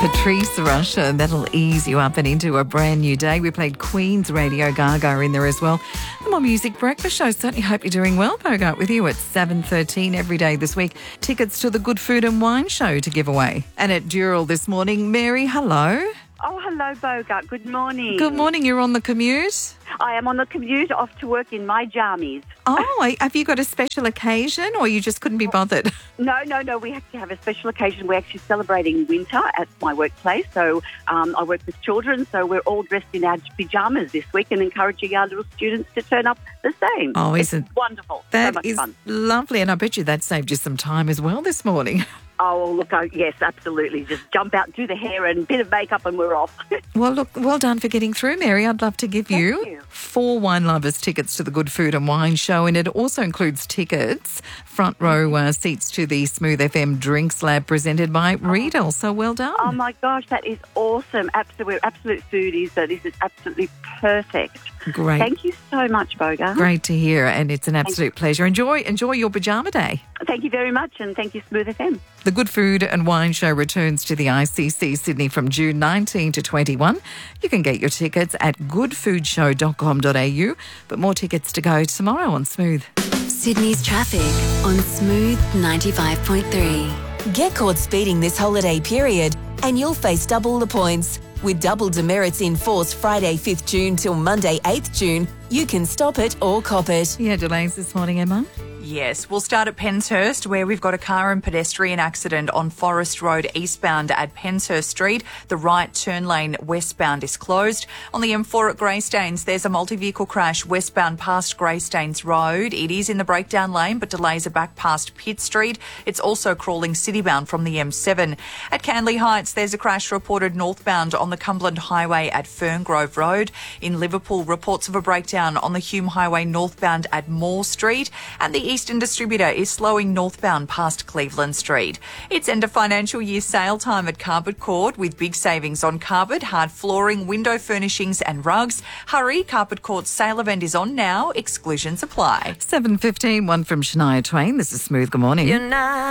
Patrice Rusher, that'll ease you up and into a brand new day. We played Queen's Radio Gaga in there as well. The More Music Breakfast Show. Certainly hope you're doing well. Bogart with you at 7:13 every day this week. Tickets to the Good Food and Wine Show to give away. And at Dural this morning, Mary, hello. Oh, hello, Bogart. Good morning. Good morning. You're on the commute? I am on the commute off to work in my jammies. Oh, have you got a special occasion or you just couldn't be bothered? No. We actually have a special occasion. We're actually celebrating winter at my workplace. So I work with children, so we're all dressed in our pyjamas this week and encouraging our little students to turn up the same. Oh, isn't it's wonderful? That so much is fun. Lovely, and I bet you that saved you some time as well this morning. Oh, look, yes, absolutely. Just jump out, do the hair and a bit of makeup and we're off. Well, look, well done for getting through, Mary. I'd love to give you 4 Wine Lovers tickets to the Good Food and Wine Show, and it also includes tickets, front row seats to the Smooth FM Drinks Lab presented by Riedel. So well done. Oh, my gosh, that is awesome. We're absolute foodies, so this is absolutely perfect. Great. Thank you so much, Bogart. Great to hear, and it's an absolute pleasure. Enjoy your pyjama day. Thank you very much, and thank you, Smooth FM. The Good Food and Wine Show returns to the ICC Sydney from June 19 to 21. You can get your tickets at goodfoodshow.com.au, but more tickets to go tomorrow on Smooth. Sydney's traffic on Smooth 95.3. Get caught speeding this holiday period and you'll face double the points. With double demerits in force Friday 5th June till Monday 8th June, you can stop it or cop it. Yeah, delays this morning, Emma? Yes, we'll start at Penshurst, where we've got a car and pedestrian accident on Forest Road eastbound at Penshurst Street. The right turn lane westbound is closed. On the M4 at Greystanes, there's a multi-vehicle crash westbound past Greystanes Road. It is in the breakdown lane, but delays are back past Pitt Street. It's also crawling citybound from the M7. At Canley Heights, there's a crash reported northbound on the Cumberland Highway at Ferngrove Road. In Liverpool, reports of a breakdown on the Hume Highway northbound at Moore Street. And the Eastern Distributor is slowing northbound past Cleveland Street. It's end of financial year sale time at Carpet Court with big savings on carpet, hard flooring, window furnishings and rugs. Hurry, Carpet Court's sale event is on now. Exclusions apply. 7:15, one from Shania Twain. This is Smooth. Good morning.